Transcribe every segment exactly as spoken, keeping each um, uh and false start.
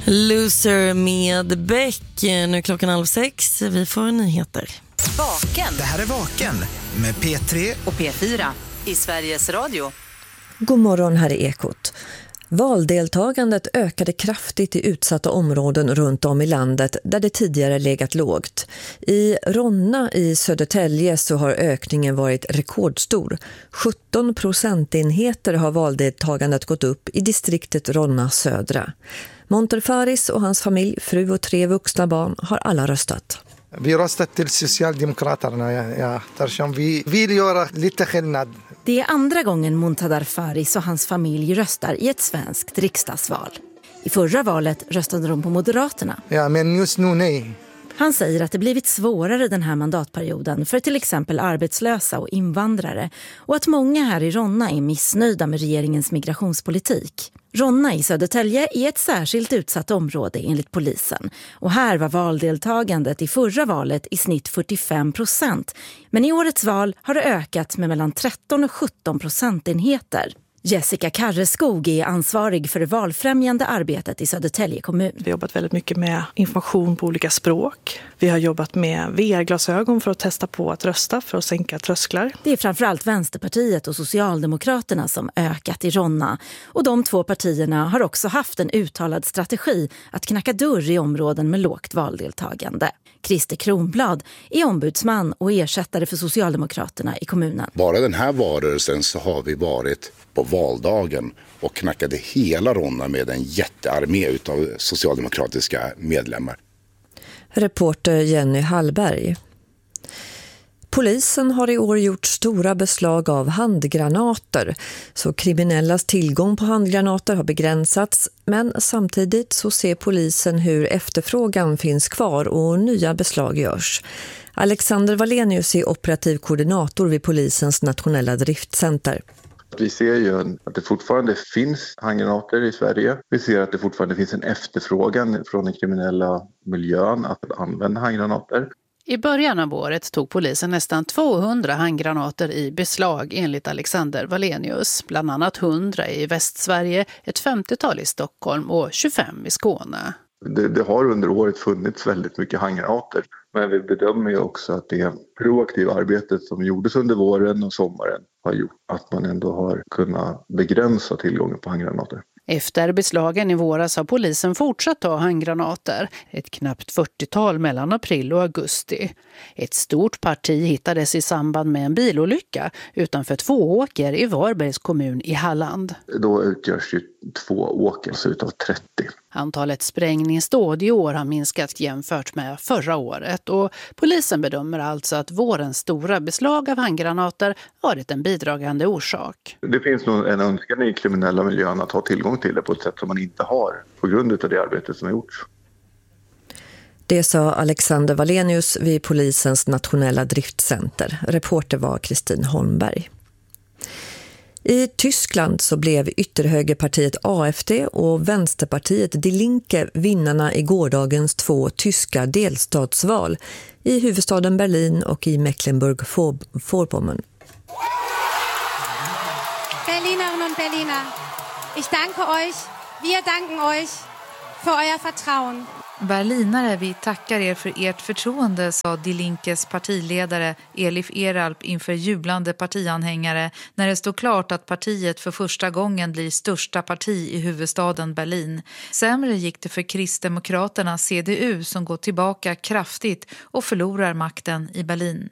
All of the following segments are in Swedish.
Loser med Beck. Nu är klockan halv sex. Vi får nyheter. Vaken. Det här är Vaken med P tre och P fyra i Sveriges Radio. God morgon, här är Ekot. Valdeltagandet ökade kraftigt i utsatta områden runt om i landet där det tidigare legat lågt. I Ronna i Södertälje så har ökningen varit rekordstor. sjutton procentenheter har valdeltagandet gått upp i distriktet Ronna södra. Monterfaris och hans familj, fru och tre vuxna barn har alla röstat. Vi röstat till Socialdemokraterna, ja, ja, eftersom vi vill göra lite skillnad. Det är andra gången Muntadar Faris och hans familj röstar i ett svenskt riksdagsval. I förra valet röstade de på Moderaterna. Ja, men just nu nej. Han säger att det blivit svårare den här mandatperioden för till exempel arbetslösa och invandrare och att många här i Ronna är missnöjda med regeringens migrationspolitik. Ronna i Södertälje är ett särskilt utsatt område enligt polisen och här var valdeltagandet i förra valet i snitt fyrtiofem procent. Men i årets val har det ökat med mellan tretton och sjutton procentenheter. Jessica Karreskog är ansvarig för det valfrämjande arbetet i Södertälje kommun. Vi har jobbat väldigt mycket med information på olika språk. Vi har jobbat med V R-glasögon för att testa på att rösta för att sänka trösklar. Det är framförallt Vänsterpartiet och Socialdemokraterna som ökat i Ronna. Och de två partierna har också haft en uttalad strategi att knacka dörr i områden med lågt valdeltagande. Christer Kronblad är ombudsman och ersättare för Socialdemokraterna i kommunen. Bara den här valrörelsen så har vi varit på valdagen och knackade hela Ronna med en jättearmé utav socialdemokratiska medlemmar. Reporter Jenny Hallberg. Polisen har i år gjort stora beslag av handgranater, så kriminellas tillgång på handgranater har begränsats, men samtidigt så ser polisen hur efterfrågan finns kvar och nya beslag görs. Alexander Wallenius är operativ koordinator vid polisens nationella driftcenter. Vi ser ju att det fortfarande finns handgranater i Sverige. Vi ser att det fortfarande finns en efterfrågan från den kriminella miljön att använda handgranater. I början av året tog polisen nästan tvåhundra handgranater i beslag enligt Alexander Wallenius. Bland annat hundra i Västsverige, ett femtiotal i Stockholm och tjugofem i Skåne. Det, det har under året funnits väldigt mycket handgranater. Men vi bedömer ju också att det proaktiva arbetet som gjordes under våren och sommaren har gjort att man ändå har kunnat begränsa tillgången på handgranater. Efter beslagen i våras har polisen fortsatt ta handgranater, ett knappt fyrtiotal mellan april och augusti. Ett stort parti hittades i samband med en bilolycka utanför Tvååker i Varbergs kommun i Halland. Då utgörs ju Tvååker så utav trettio. Antalet sprängningsdåd i år har minskat jämfört med förra året och polisen bedömer alltså att vårens stora beslag av handgranater varit en bidragande orsak. Det finns nog en önskan i kriminella miljön att ha tillgång till det på ett sätt som man inte har på grund av det arbete som har gjorts. Det sa Alexander Wallenius vid polisens nationella driftcenter. Reporter var Kristin Holmberg. I Tyskland så blev ytterhögerpartiet A F D och vänsterpartiet Die Linke vinnarna i gårdagens två tyska delstatsval i huvudstaden Berlin och i Mecklenburg-Vorpommern. Berlinerinnen und Berliner, ich danke euch, wir danken euch för euer Vertrauen. Berlinare, vi tackar er för ert förtroende, sa Die Linkes partiledare Elif Eralp inför jublande partianhängare när det stod klart att partiet för första gången blir största parti i huvudstaden Berlin. Sämre gick det för Kristdemokraterna C D U som går tillbaka kraftigt och förlorar makten i Berlin.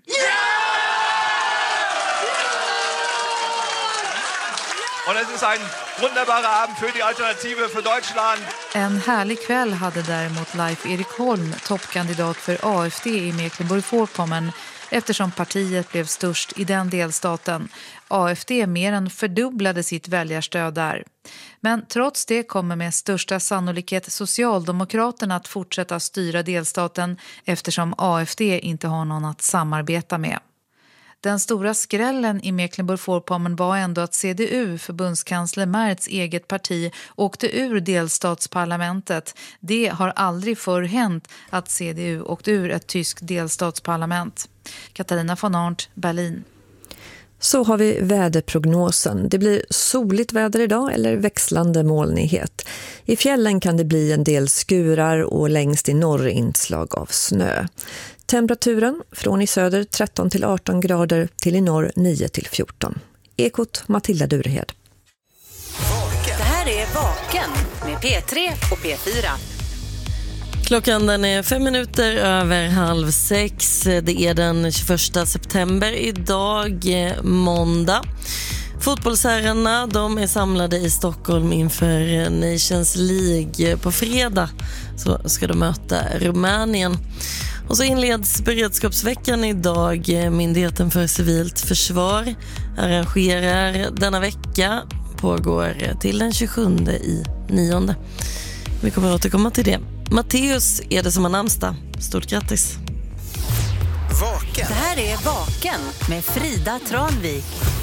Und es ist ein wunderbarer Abend für die Alternative für Deutschland. En härlig kväll hade däremot Leif Erik Holm, toppkandidat för A F D i Mecklenburg-Vorpommern, eftersom partiet blev störst i den delstaten. A F D mer än fördubblade sitt väljarstöd där. Men trots det kommer med största sannolikhet Socialdemokraterna att fortsätta styra delstaten eftersom A F D inte har någon att samarbeta med. Den stora skrällen i Mecklenburg-Vorpommern var ändå att C D U, förbundskansler Merz eget parti, åkte ur delstatsparlamentet. Det har aldrig förr hänt att C D U åkte ur ett tyskt delstatsparlament. Katarina von Arndt, Berlin. Så har vi väderprognosen. Det blir soligt väder idag eller växlande molnighet. I fjällen kan det bli en del skurar och längst i norr inslag av snö. Temperaturen från i söder tretton till arton grader till i norr nio till fjorton. Ekot Matilda Durhed. Det här är Vaken med P tre och P fyra. Klockan den är fem minuter över halv sex. Det är den tjugoförsta september idag, måndag. Fotbollsherrarna, de är samlade i Stockholm inför Nations League. På fredag så ska de möta Rumänien. Och så inleds beredskapsveckan idag. Myndigheten för civilt försvar arrangerar denna vecka. Pågår till den tjugosjunde i nionde. Vi kommer att återkomma till det. Matteus är det som har namnsdag. Stort grattis. Vaken. Det här är Vaken med Frida Tranvik.